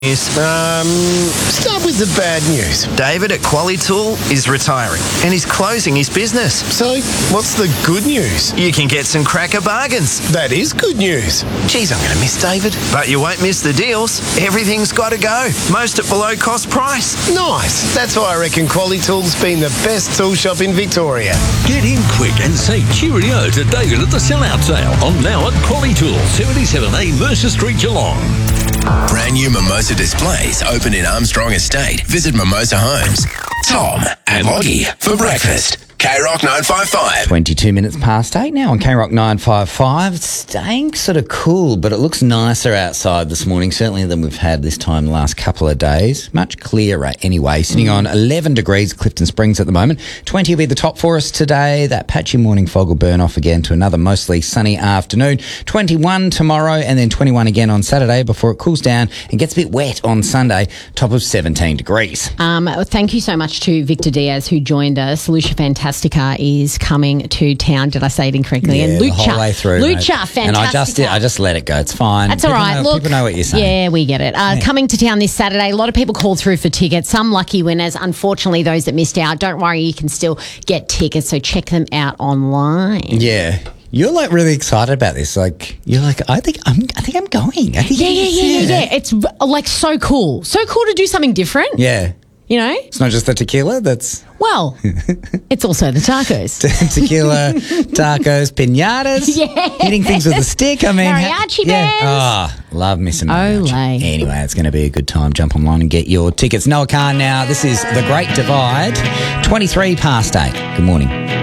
Start with the bad news. David at Qualitool is retiring and he's closing his business. So, what's the good news? You can get some cracker bargains. That is good news. Geez, I'm going to miss David. But you won't miss the deals. Everything's got to go. Most at below cost price. Nice. That's why I reckon Qualitool's been the best tool shop in Victoria. Get in quick and say cheerio to David at the sellout sale on now at Qualitool, 77A Mercer Street, Geelong. Brand new Mimosa displays open in Armstrong Estate. Visit Mimosa Homes. Tom and Loggy for breakfast. K-Rock 955. 22 minutes past 8 now on K-Rock 955. It's staying sort of cool, but it looks nicer outside this morning, certainly than we've had this time the last couple of days. Much clearer anyway. Sitting on 11 degrees, Clifton Springs at the moment. 20 will be the top for us today. That patchy morning fog will burn off again to another mostly sunny afternoon. 21 tomorrow and then 21 again on Saturday before it cools down and gets a bit wet on Sunday. Top of 17 degrees. Thank you so much to Victor Diaz who joined us. Lucia Fantastica is coming to town. Did I say it incorrectly? Yeah, and Lucha, the whole way through, Lucha mate. Fantastica. And I just let it go. It's fine. That's all right. People know what you're saying. Yeah, we get it. Coming to town this Saturday. A lot of people called through for tickets. Some lucky winners. Unfortunately, those that missed out. Don't worry, you can still get tickets. So check them out online. Yeah. You're like really excited about this. Like you're like, I think I'm going. I think Yeah. It's like so cool. So cool to do something different. Yeah. You know? It's not just the tequila, that's... Well, it's also the tacos. Tequila, tacos, piñatas, hitting things with a stick. I mean... Mariachi bands. Oh, love missing mariachi. Olay. Anyway, it's going to be a good time. Jump online and get your tickets. Noah Khan now. This is The Great Divide, 23 past 8. Good morning.